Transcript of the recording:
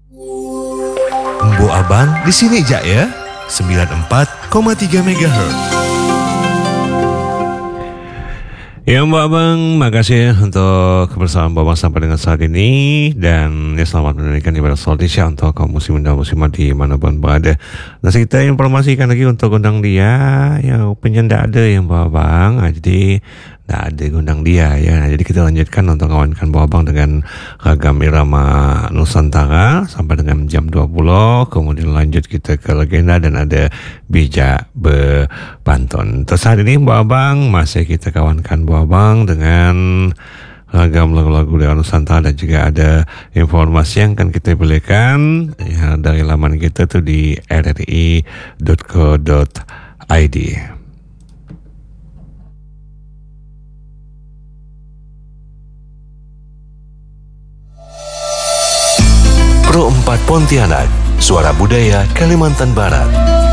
Embo Abang di sini aja ya. 94,3 MHz. Ya Mbak Abang, makasih untuk kebersamaan Mbak Abang sampai dengan saat ini. Dan ya selamat menunaikan ibadah sholat isya untuk kaum muslimin dan muslimat di manapun berada. Nah kita informasikan lagi untuk undang dia. Ya penyenda ada ya Mbak Abang. Jadi tidak ada undang dia ya. Nah, jadi kita lanjutkan untuk kawankan Mbak Abang dengan ragam irama Nusantara sampai dengan jam 20. Kemudian lanjut kita ke legenda dan ada bijak berpantun. Terus saat ini Mbak Abang masih kita kawankan Mbak Abang dengan ragam lagu-lagu dari Nusantara dan juga ada informasi yang akan kita berikan ya, dari laman kita tuh di rri.co.id. Pro 4 Pontianak, suara budaya Kalimantan Barat.